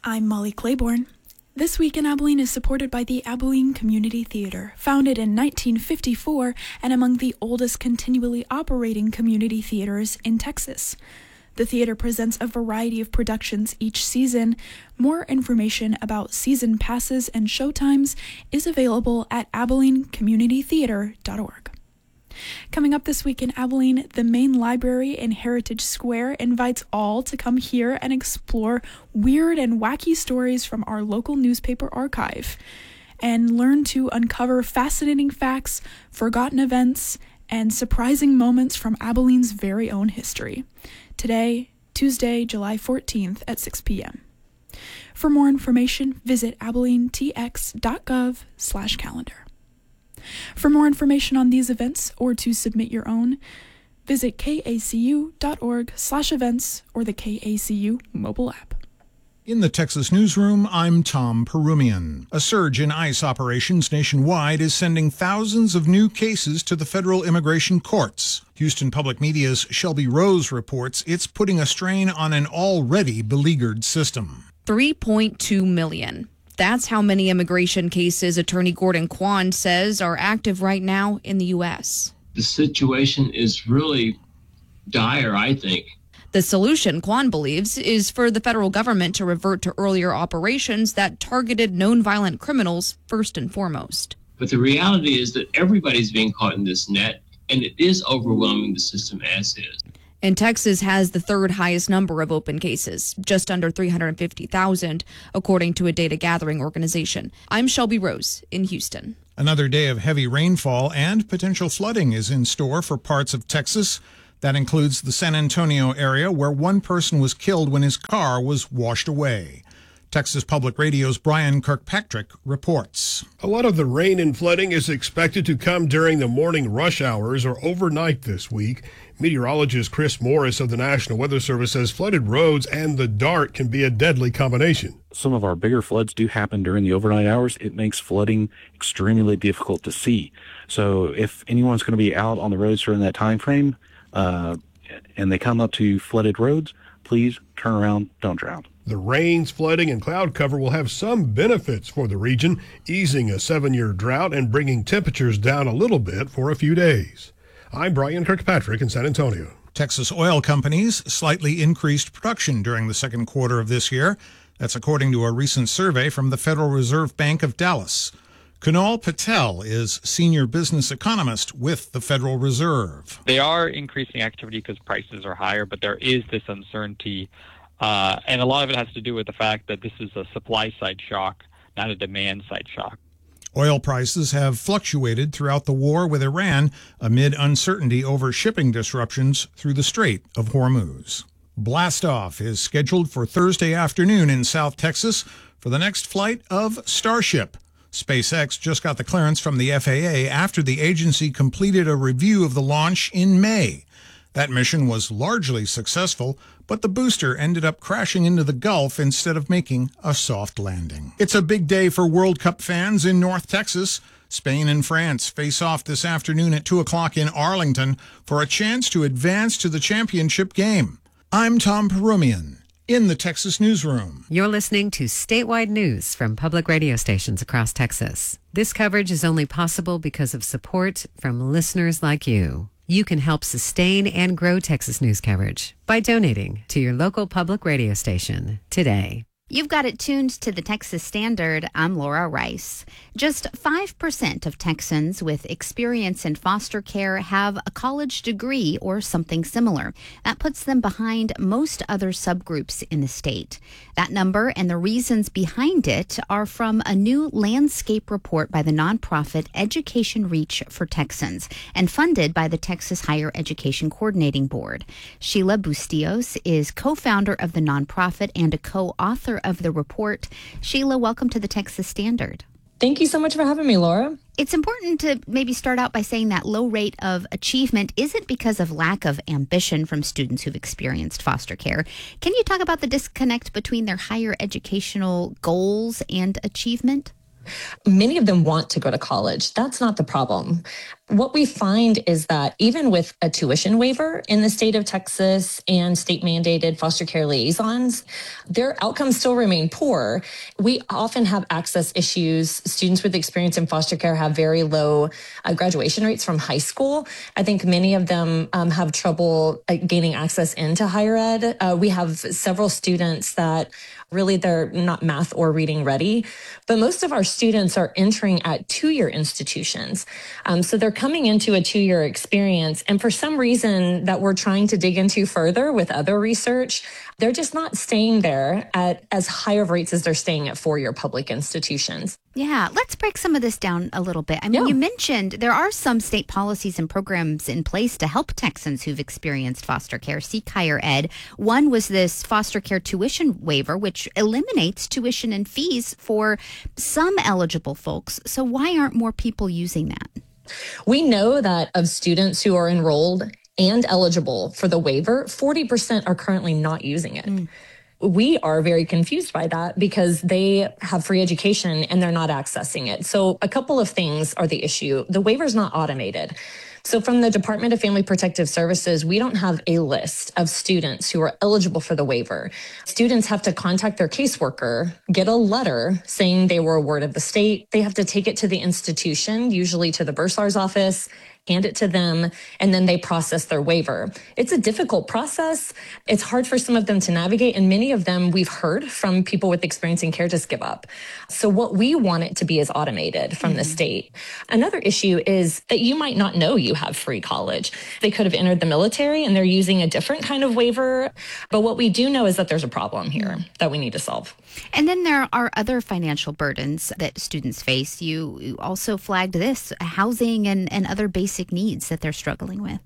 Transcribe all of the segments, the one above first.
I'm Molly Claiborne. This Week in Abilene is supported by the Abilene Community Theater, founded in 1954 and among the oldest continually operating community theaters in Texas. The theater presents a variety of productions each season. More information about season passes and showtimes is available at AbileneCommunityTheater.org. Coming up this week in Abilene, the main library in Heritage Square invites all to come here and explore weird and wacky stories from our local newspaper archive and learn to uncover fascinating facts, forgotten events, and surprising moments from Abilene's very own history. Today, Tuesday, July 14th at 6 p.m. For more information, visit abilenetx.gov/calendar. For more information on these events or to submit your own, visit kacu.org/events or the KACU mobile app. In the Texas Newsroom, I'm Tom Perumian. A surge in ICE operations nationwide is sending thousands of new cases to the federal immigration courts. Houston Public Media's Shelby Rose reports it's putting a strain on an already beleaguered system. 3.2 million. That's how many immigration cases Attorney Gordon Kwan says are active right now in the U.S. The situation is really dire, I think. The solution, Kwan believes, is for the federal government to revert to earlier operations that targeted known violent criminals first and foremost. But the reality is that everybody's being caught in this net, and it is overwhelming the system as is. And Texas has the third highest number of open cases, just under 350,000, according to a data gathering organization. I'm Shelby Rose in Houston. Another day of heavy rainfall and potential flooding is in store for parts of Texas. That includes the San Antonio area, where one person was killed when his car was washed away. Texas Public Radio's Brian Kirkpatrick reports. A lot of the rain and flooding is expected to come during the morning rush hours or overnight this week. Meteorologist Chris Morris of the National Weather Service says flooded roads and the dark can be a deadly combination. Some of our bigger floods do happen during the overnight hours. It makes flooding extremely difficult to see. So if anyone's going to be out on the roads during that time frame and they come up to flooded roads, please turn around, don't drown. The rains, flooding, and cloud cover will have some benefits for the region, easing a 7-year drought and bringing temperatures down a little bit for a few days. I'm Brian Kirkpatrick in San Antonio. Texas oil companies slightly increased production during the second quarter of this year. That's according to a recent survey from the Federal Reserve Bank of Dallas. Kunal Patel is senior business economist with the Federal Reserve. They are increasing activity because prices are higher, but there is this uncertainty. And a lot of it has to do with the fact that this is a supply-side shock, not a demand-side shock. Oil prices have fluctuated throughout the war with Iran amid uncertainty over shipping disruptions through the Strait of Hormuz. Blastoff is scheduled for Thursday afternoon in South Texas for the next flight of Starship. SpaceX just got the clearance from the FAA after the agency completed a review of the launch in May. That mission was largely successful, but the booster ended up crashing into the Gulf instead of making a soft landing. It's a big day for World Cup fans in North Texas. Spain and France face off this afternoon at 2 o'clock in Arlington for a chance to advance to the championship game. I'm Tom Perumian in the Texas Newsroom. You're listening to statewide news from public radio stations across Texas. This coverage is only possible because of support from listeners like you. You can help sustain and grow Texas news coverage by donating to your local public radio station today. You've got it tuned to the Texas Standard. I'm Laura Rice. Just 5% of Texans with experience in foster care have a college degree or something similar. That puts them behind most other subgroups in the state. That number and the reasons behind it are from a new landscape report by the nonprofit Education Reach for Texans and funded by the Texas Higher Education Coordinating Board. Sheila Bustillos is co-founder of the nonprofit and a co-author of the report. Sheila, welcome to the Texas Standard. Thank you so much for having me, Laura. It's important to maybe start out by saying that low rate of achievement isn't because of lack of ambition from students who've experienced foster care. Can you talk about the disconnect between their higher educational goals and achievement? Many of them want to go to college. That's not the problem. What we find is that even with a tuition waiver in the state of Texas and state mandated foster care liaisons, their outcomes still remain poor. We often have access issues. Students with experience in foster care have very low graduation rates from high school. I think many of them have trouble gaining access into higher ed. We have several students that really they're not math or reading ready, but most of our students are entering at two-year institutions. So they're coming into a two-year experience, and for some reason that we're trying to dig into further with other research, they're just not staying there at as high of rates as they're staying at four-year public institutions. Yeah, let's break some of this down a little bit. I mean, You mentioned there are some state policies and programs in place to help Texans who've experienced foster care seek higher ed. One was this foster care tuition waiver, which eliminates tuition and fees for some eligible folks. So why aren't more people using that? We know that of students who are enrolled and eligible for the waiver, 40% are currently not using it. We are very confused by that because they have free education and they're not accessing it. So a couple of things are the issue. The waiver is not automated. So from the Department of Family Protective Services, we don't have a list of students who are eligible for the waiver. Students have to contact their caseworker, get a letter saying they were a ward of the state. They have to take it to the institution, usually to the bursar's office, hand it to them, and then they process their waiver. It's a difficult process. It's hard for some of them to navigate, and many of them we've heard from people with experience in care just give up. So what we want it to be is automated from the state. Another issue is that you might not know you have free college. They could have entered the military and they're using a different kind of waiver. But what we do know is that there's a problem here that we need to solve. And then there are other financial burdens that students face. You also flagged this, housing and other basic needs that they're struggling with.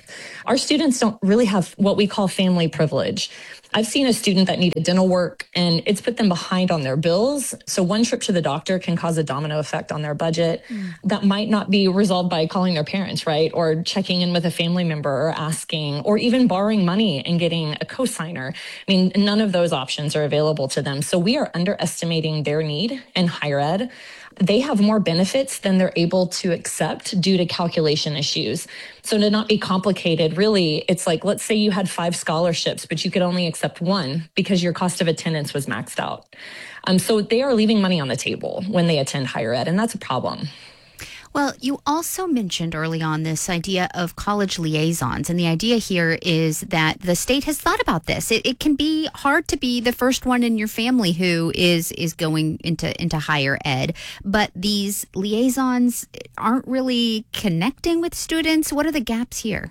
Our students don't really have what we call family privilege. I've seen a student that needed dental work and it's put them behind on their bills. So one trip to the doctor can cause a domino effect on their budget that might not be resolved by calling their parents, right? Or checking in with a family member or asking, or even borrowing money and getting a cosigner. I mean, none of those options are available to them. So we are underestimating their need in higher ed. They have more benefits than they're able to accept due to calculation issues. So to not be complicated, really, it's like, let's say you had 5 scholarships, but you could only accept 1 because your cost of attendance was maxed out. So they are leaving money on the table when they attend higher ed, and that's a problem. Well, you also mentioned early on this idea of college liaisons. And the idea here is that the state has thought about this. It can be hard to be the first one in your family who is going into higher ed. But these liaisons aren't really connecting with students. What are the gaps here?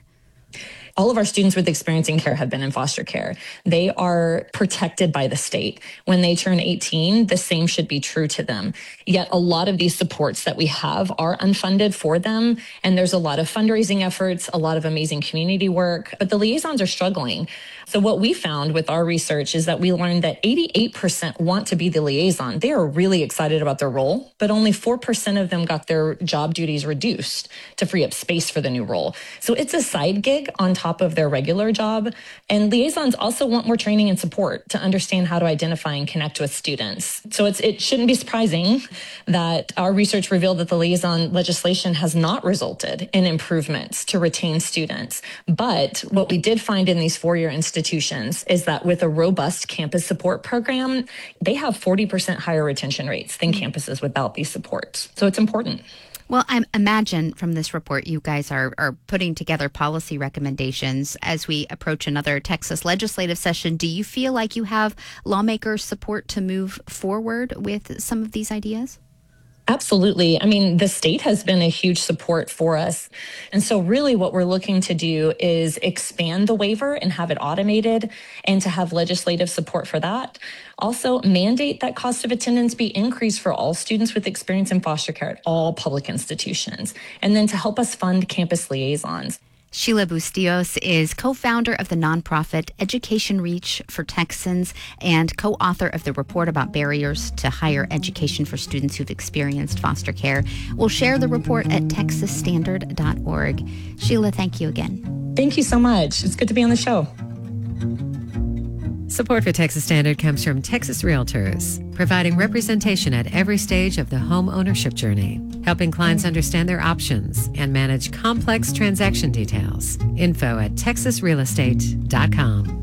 All of our students with experience in care have been in foster care. They are protected by the state. When they turn 18, the same should be true to them. Yet a lot of these supports that we have are unfunded for them. And there's a lot of fundraising efforts, a lot of amazing community work, but the liaisons are struggling. So what we found with our research is that we learned that 88% want to be the liaison. They are really excited about their role, but only 4% of them got their job duties reduced to free up space for the new role. So it's a side gig on top of their regular job. And liaisons also want more training and support to understand how to identify and connect with students. So it shouldn't be surprising that our research revealed that the liaison legislation has not resulted in improvements to retain students. But what we did find in these four-year institutions is that with a robust campus support program, they have 40% higher retention rates than campuses without these supports. So it's important. Well, I imagine from this report, you guys are putting together policy recommendations as we approach another Texas legislative session. Do you feel like you have lawmakers' support to move forward with some of these ideas? Absolutely. I mean, the state has been a huge support for us. And so really what we're looking to do is expand the waiver and have it automated and to have legislative support for that. Also, mandate that cost of attendance be increased for all students with experience in foster care at all public institutions. And then to help us fund campus liaisons. Sheila Bustillos is co-founder of the nonprofit Education Reach for Texans and co-author of the report about barriers to higher education for students who've experienced foster care. We'll share the report at texasstandard.org. Sheila, thank you again. Thank you so much. It's good to be on the show. Support for Texas Standard comes from Texas Realtors, providing representation at every stage of the home ownership journey, helping clients understand their options and manage complex transaction details. Info at texasrealestate.com.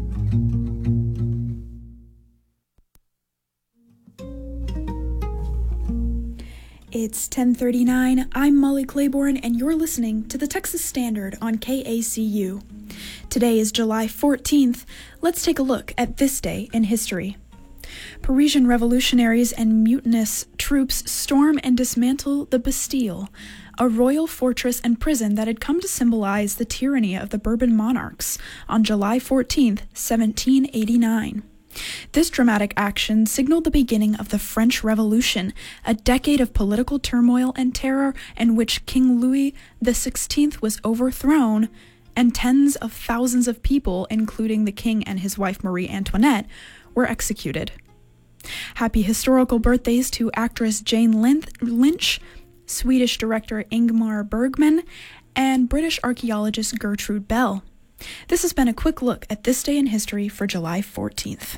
It's 10:39. I'm Molly Claiborne, and you're listening to the Texas Standard on KACU. Today is July 14th. Let's take a look at this day in history. Parisian revolutionaries and mutinous troops storm and dismantle the Bastille, a royal fortress and prison that had come to symbolize the tyranny of the Bourbon monarchs, on July 14th, 1789. This dramatic action signaled the beginning of the French Revolution, a decade of political turmoil and terror in which King Louis XVI was overthrown, and tens of thousands of people, including the king and his wife Marie Antoinette, were executed. Happy historical birthdays to actress Jane Lynch, Swedish director Ingmar Bergman, and British archaeologist Gertrude Bell. This has been a quick look at this day in history for July 14th.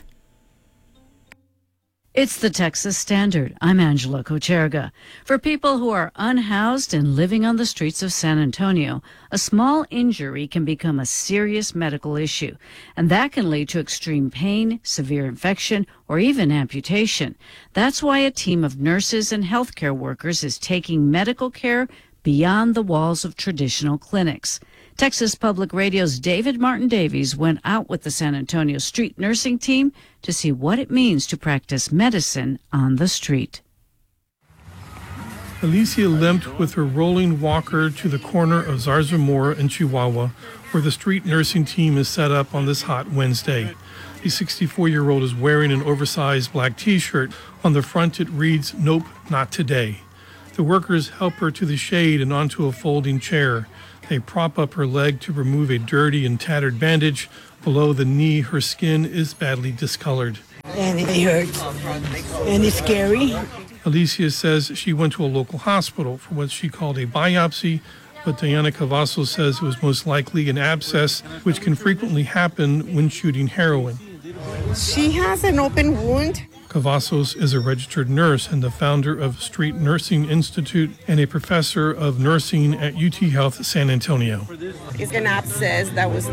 It's the Texas Standard. I'm Angela Kocherga. For people who are unhoused and living on the streets of San Antonio, a small injury can become a serious medical issue, and that can lead to extreme pain, severe infection, or even amputation. That's why a team of nurses and healthcare workers is taking medical care beyond the walls of traditional clinics. Texas Public Radio's David Martin Davies went out with the San Antonio street nursing team to see what it means to practice medicine on the street. Alicia limped with her rolling walker to the corner of Zarzamora and Chihuahua, where the street nursing team is set up on this hot Wednesday. The 64-year-old is wearing an oversized black T-shirt. On the front it reads, "Nope, not today." The workers help her to the shade and onto a folding chair. They prop up her leg to remove a dirty and tattered bandage. Below the knee, her skin is badly discolored. And it hurts. And it's scary. Alicia says she went to a local hospital for what she called a biopsy, but Diana Cavazos says it was most likely an abscess, which can frequently happen when shooting heroin. She has an open wound. Cavazos is a registered nurse and the founder of Street Nursing Institute and a professor of nursing at UT Health San Antonio. It's an abscess that was